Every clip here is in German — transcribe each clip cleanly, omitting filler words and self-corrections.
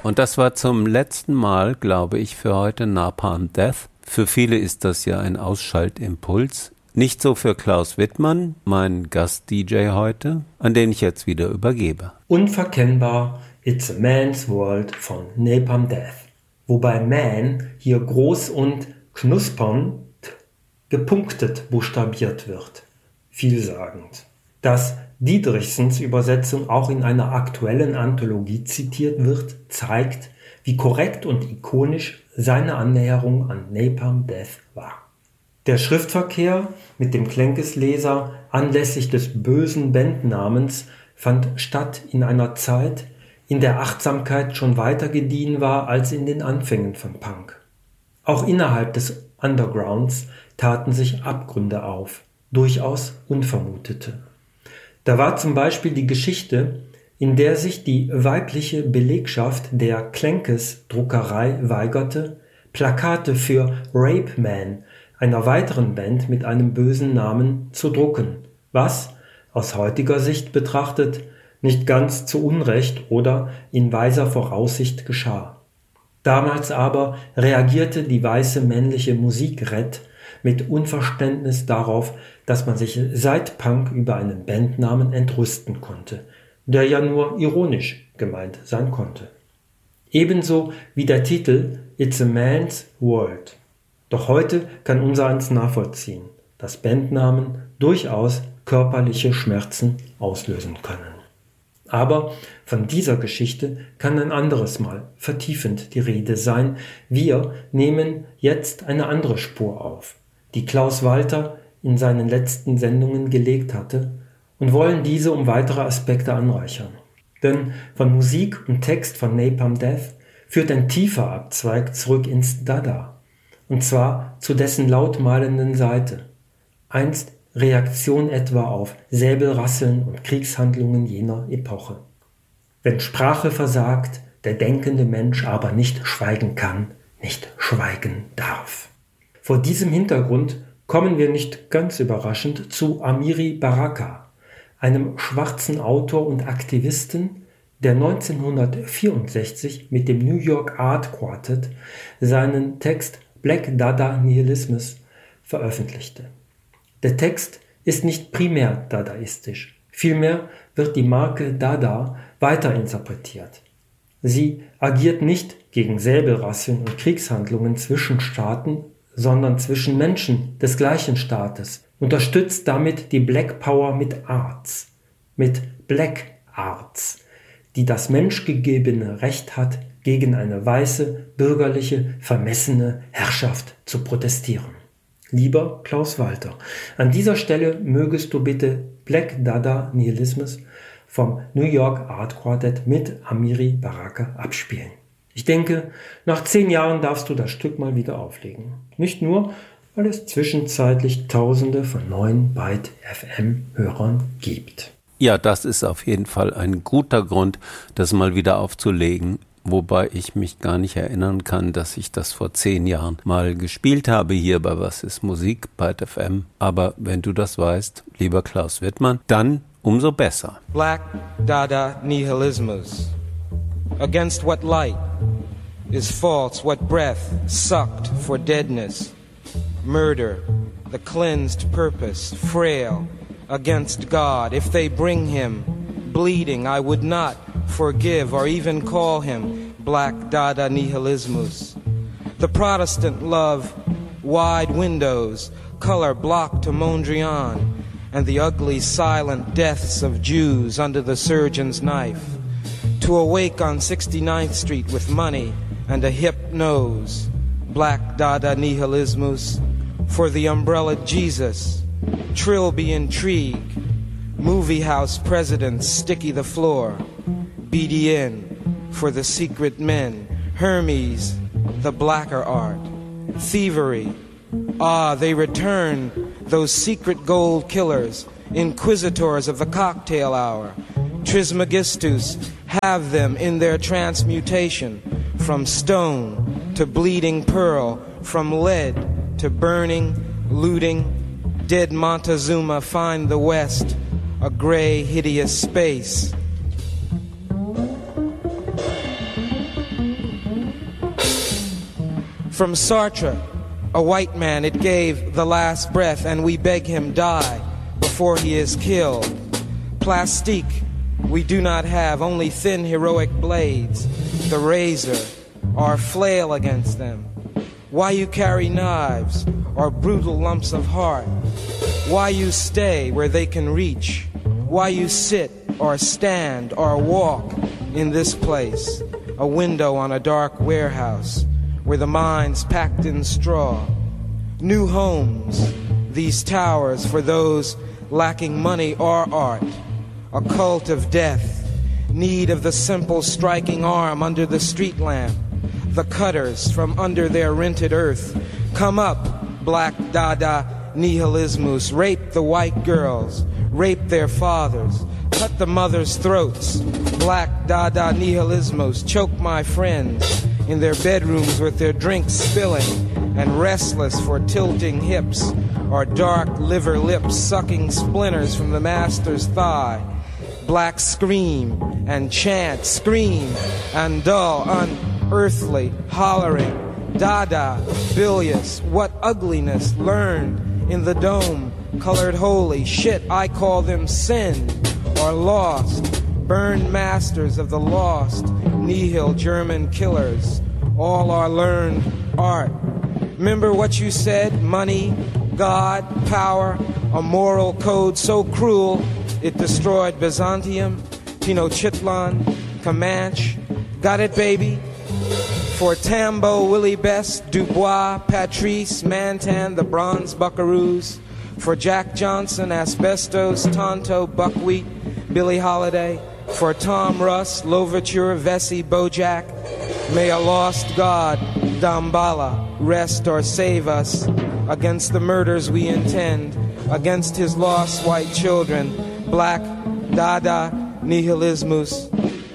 Und das war zum letzten Mal, glaube ich, für heute Napalm Death. Für viele ist das ja ein Ausschaltimpuls. Nicht so für Klaus Wittmann, mein Gast-DJ heute, an den ich jetzt wieder übergebe. Unverkennbar It's a Man's World von Napalm Death. Wobei Man hier groß und knuspernd gepunktet buchstabiert wird. Vielsagend. Dass Dietrichsens Übersetzung auch in einer aktuellen Anthologie zitiert wird, zeigt, wie korrekt und ikonisch seine Annäherung an Napalm Death war. Der Schriftverkehr mit dem Klenkes-Leser anlässlich des bösen Bandnamens fand statt in einer Zeit, in der Achtsamkeit schon weiter gediehen war als in den Anfängen von Punk. Auch innerhalb des Undergrounds taten sich Abgründe auf, durchaus unvermutete. Da war zum Beispiel die Geschichte, in der sich die weibliche Belegschaft der Klenkes-Druckerei weigerte, Plakate für Rape Man, einer weiteren Band mit einem bösen Namen, zu drucken, was, aus heutiger Sicht betrachtet, nicht ganz zu Unrecht oder in weiser Voraussicht geschah. Damals aber reagierte die weiße männliche Musikret mit Unverständnis darauf, dass man sich seit Punk über einen Bandnamen entrüsten konnte, der ja nur ironisch gemeint sein konnte. Ebenso wie der Titel It's a Man's World. Doch heute kann unsereins nachvollziehen, dass Bandnamen durchaus körperliche Schmerzen auslösen können. Aber von dieser Geschichte kann ein anderes Mal vertiefend die Rede sein. Wir nehmen jetzt eine andere Spur auf, die Klaus Walter in seinen letzten Sendungen gelegt hatte, und wollen diese um weitere Aspekte anreichern. Denn von Musik und Text von Napalm Death führt ein tiefer Abzweig zurück ins Dada, und zwar zu dessen lautmalenden Seite. Einst Reaktion etwa auf Säbelrasseln und Kriegshandlungen jener Epoche. Wenn Sprache versagt, der denkende Mensch aber nicht schweigen kann, nicht schweigen darf. Vor diesem Hintergrund kommen wir nicht ganz überraschend zu Amiri Baraka, einem schwarzen Autor und Aktivisten, der 1964 mit dem New York Art Quartet seinen Text Black Dada Nihilismus veröffentlichte. Der Text ist nicht primär dadaistisch, vielmehr wird die Marke Dada weiterinterpretiert. Sie agiert nicht gegen Säbelrasseln und Kriegshandlungen zwischen Staaten, sondern zwischen Menschen des gleichen Staates, unterstützt damit die Black Power mit Arts, mit Black Arts, die das menschgegebene Recht hat, gegen eine weiße, bürgerliche, vermessene Herrschaft zu protestieren. Lieber Klaus Walter, an dieser Stelle mögest du bitte Black Dada Nihilismus vom New York Art Quartet mit Amiri Baraka abspielen. Ich denke, nach 10 Jahren darfst du das Stück mal wieder auflegen. Nicht nur, weil es zwischenzeitlich Tausende von neuen Byte FM-Hörern gibt. Ja, das ist auf jeden Fall ein guter Grund, das mal wieder aufzulegen. Wobei ich mich gar nicht erinnern kann, dass ich das vor 10 Jahren mal gespielt habe hier bei Was ist Musik, Byte FM. Aber wenn du das weißt, lieber Klaus Wittmann, dann umso besser. Black Dada Nihilismus. Against what light is false, what breath sucked for deadness. Murder, the cleansed purpose, frail, against God. If they bring him bleeding, I would not forgive or even call him Black Dada Nihilismus. The Protestant love wide windows, color blocked to Mondrian, and the ugly silent deaths of Jews under the surgeon's knife. To awake on 69th Street with money and a hip nose, Black Dada Nihilismus. For the umbrella Jesus, Trilby intrigue, movie house presidents sticky the floor, BDN for the secret men, Hermes, the blacker art, thievery. Ah, they return, those secret gold killers, inquisitors of the cocktail hour. Trismegistus, have them in their transmutation, from stone to bleeding pearl, from lead to burning, looting. Dead Montezuma find the West, a gray, hideous space. From Sartre, a white man, it gave the last breath, and we beg him die before he is killed. Plastique, we do not have, only thin heroic blades, the razor, our flail against them. Why you carry knives or brutal lumps of heart? Why you stay where they can reach? Why you sit or stand or walk in this place, a window on a dark warehouse where the mind's packed in straw? New homes, these towers for those lacking money or art, a cult of death, need of the simple striking arm under the street lamp, the cutters from under their rented earth. Come up, black Dada nihilismus, rape the white girls, rape their fathers, cut the mothers' throats. Black Dada nihilismus, choke my friends in their bedrooms with their drinks spilling, and restless for tilting hips, or dark liver lips sucking splinters from the master's thigh. Black scream and chant, scream and dull, unearthly hollering. Dada, bilious, what ugliness learned in the dome, colored holy shit, I call them sin or lost, burned masters of the lost, nihil German killers, all our learned art. Remember what you said, money, God, power, a moral code so cruel it destroyed Byzantium, Tenochtitlan, Comanche. Got it, baby? For Tambo, Willie Best, Dubois, Patrice, Mantan, the Bronze Buckaroos. For Jack Johnson, Asbestos, Tonto, Buckwheat, Billie Holiday. For Tom Russ, Louverture, Vesey, Bojack. May a lost god, Damballa, rest or save us against the murders we intend, against his lost white children. Black Dada Nihilismus.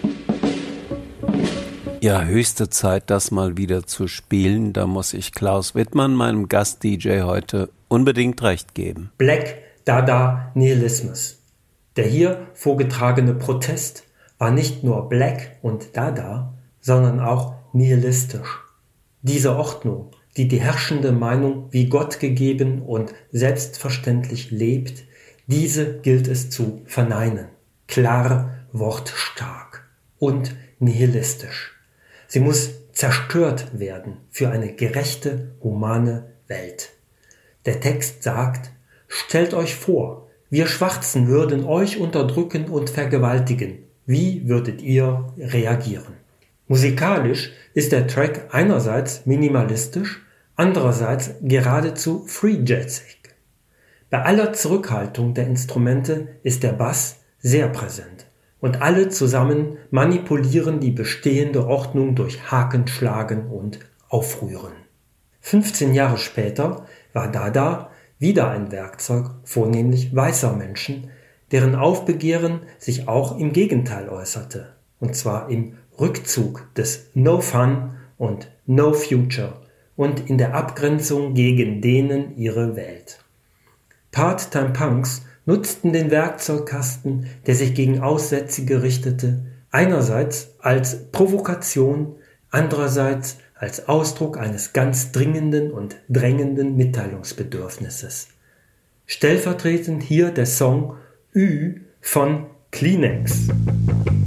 Ja, höchste Zeit, das mal wieder zu spielen. Da muss ich Klaus Wittmann, meinem Gast-DJ heute, unbedingt recht geben. Black Dada Nihilismus. Der hier vorgetragene Protest war nicht nur Black und Dada, sondern auch nihilistisch. Diese Ordnung, die die herrschende Meinung wie Gott gegeben und selbstverständlich lebt, diese gilt es zu verneinen. Klar, wortstark und nihilistisch. Sie muss zerstört werden für eine gerechte, humane Welt. Der Text sagt, stellt euch vor, wir Schwarzen würden euch unterdrücken und vergewaltigen. Wie würdet ihr reagieren? Musikalisch ist der Track einerseits minimalistisch, andererseits geradezu free-jazzig. Bei aller Zurückhaltung der Instrumente ist der Bass sehr präsent und alle zusammen manipulieren die bestehende Ordnung durch Hakenschlagen und Aufrühren. 15 Jahre später war Dada wieder ein Werkzeug vornehmlich weißer Menschen, deren Aufbegehren sich auch im Gegenteil äußerte, und zwar im Rückzug des No Fun und No Future und in der Abgrenzung gegen denen ihre Welt. Part-Time-Punks nutzten den Werkzeugkasten, der sich gegen Aussätzige richtete, einerseits als Provokation, andererseits als Ausdruck eines ganz dringenden und drängenden Mitteilungsbedürfnisses. Stellvertretend hier der Song Ü von Kleenex.